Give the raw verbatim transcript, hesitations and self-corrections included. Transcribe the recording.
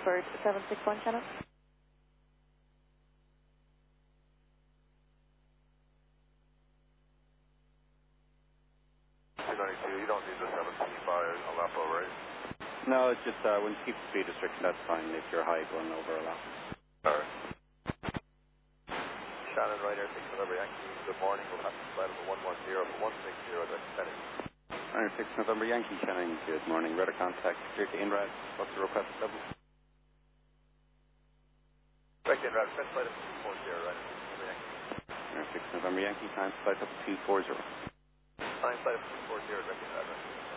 Bird seven six one channel. two ninety-two, you don't need the seventeen by Aleppo, right? No, it's just uh, when you keep the speed restriction, that's fine if you're high going over a lot. Alright. Shannon, right here, six November Yankee. Good morning. We'll have to flight over one one zero for one six zero, that's Penny. Alright, six November Yankee, Shannon. Good morning. Radar contact, clear to INRAD. What's the request level? Correct, INRAD. Flight flight up to two four zero, right? six November Yankee. Alright, six November Yankee, time flight up to two four zero. Time flight up to two four zero, correct, INRAD.